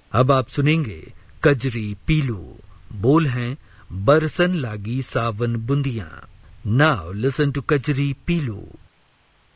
अब आप सुनेंगे कजरी पीलू। बोल हैं बरसन लागी सावन बुंदियां। Now listen to Kajri Piloo.